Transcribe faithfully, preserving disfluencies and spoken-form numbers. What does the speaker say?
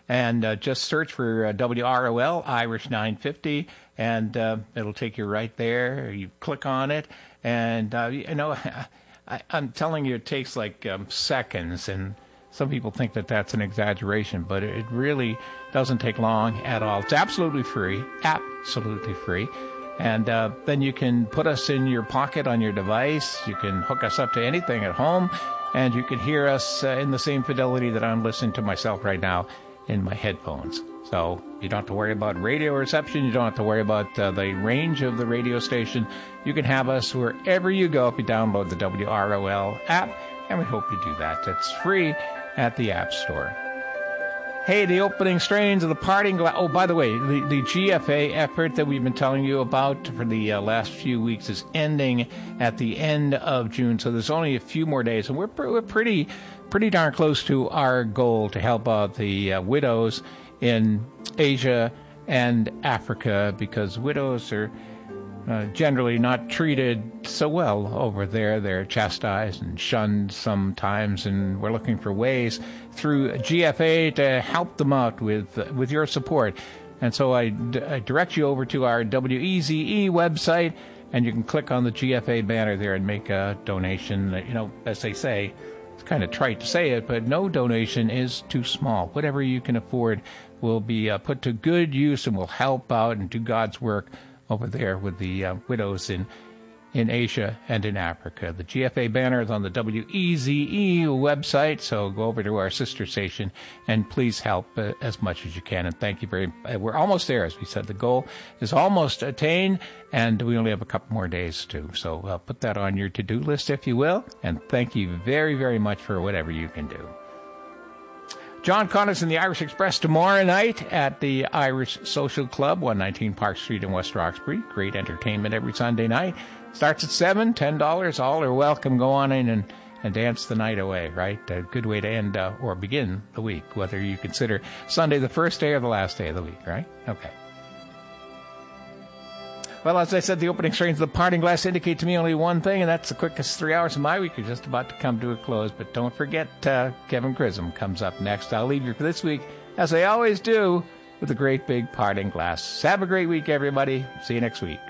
And uh, just search for uh, W R O L, Irish nine fifty, and uh, it'll take you right there. You click on it, and, uh, you know, I, I'm telling you, it takes like um, seconds, and some people think that that's an exaggeration, but it really doesn't take long at all. It's absolutely free, absolutely free. And uh, then you can put us in your pocket on your device. You can hook us up to anything at home, and you can hear us uh, in the same fidelity that I'm listening to myself right now in my headphones. So you don't have to worry about radio reception. You don't have to worry about uh, the range of the radio station. You can have us wherever you go if you download the W R O L app, and we hope you do that. It's free at the App Store. Hey, the opening strains of the parting glass. Oh, by the way, the, the G F A effort that we've been telling you about for the uh, last few weeks is ending at the end of June, so there's only a few more days, and we're, we're pretty pretty darn close to our goal to help out the uh, widows in Asia and Africa, because widows are uh, generally not treated so well over there. They're chastised and shunned sometimes, and we're looking for ways through G F A to help them out with uh, with your support. And so I, d- I direct you over to our W E Z E website, and you can click on the G F A banner there and make a donation. You know, as they say, it's kind of trite to say it, but no donation is too small. Whatever you can afford will be uh, put to good use and will help out and do God's work over there with the uh, widows in in Asia and in Africa. The G F A banner is on the W E Z E website, so go over to our sister station and please help uh, as much as you can. And thank you very uh, we're almost there, as we said. The goal is almost attained, and we only have a couple more days to do. So uh, put that on your to-do list, if you will, and thank you very, very much for whatever you can do. John Connors and the Irish Express tomorrow night at the Irish Social Club, one nineteen Park Street in West Roxbury. Great entertainment every Sunday night. Starts at seven, ten dollars. All are welcome. Go on in and, and dance the night away, right? A good way to end uh, or begin the week, whether you consider Sunday the first day or the last day of the week, right? Okay. Well, as I said, the opening strains of the parting glass indicate to me only one thing, and that's the quickest three hours of my week are just about to come to a close. But don't forget, uh, Kevin Chisholm comes up next. I'll leave you for this week, as I always do, with a great big parting glass. Have a great week, everybody. See you next week.